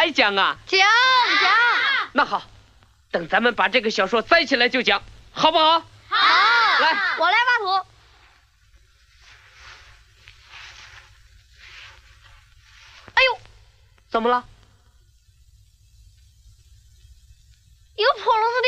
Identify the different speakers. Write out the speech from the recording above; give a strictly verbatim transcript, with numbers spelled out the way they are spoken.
Speaker 1: 还讲啊？
Speaker 2: 讲讲。
Speaker 1: 那好，等咱们把这个小说栽起来就讲，好不好？
Speaker 2: 好。
Speaker 1: 来，
Speaker 2: 我来画图。哎呦，
Speaker 1: 怎么了？